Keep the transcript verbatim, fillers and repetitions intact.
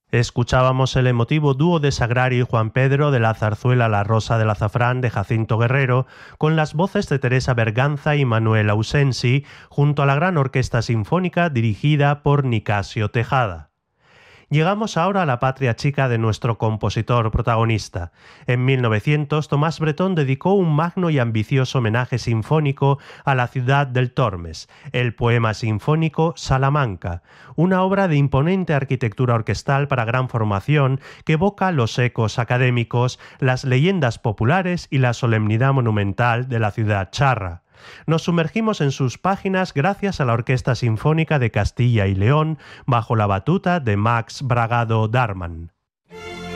Escuchábamos el emotivo dúo de Sagrario y Juan Pedro de la zarzuela La Rosa del Azafrán de Jacinto Guerrero, con las voces de Teresa Berganza y Manuel Ausensi, junto a la gran orquesta sinfónica dirigida por Nicasio Tejada. Llegamos ahora a la patria chica de nuestro compositor protagonista. En mil novecientos, Tomás Bretón dedicó un magno y ambicioso homenaje sinfónico a la ciudad del Tormes, el poema sinfónico Salamanca, una obra de imponente arquitectura orquestal para gran formación que evoca los ecos académicos, las leyendas populares y la solemnidad monumental de la ciudad charra. Nos sumergimos en sus páginas gracias a la Orquesta Sinfónica de Castilla y León, bajo la batuta de Max Bragado Darman.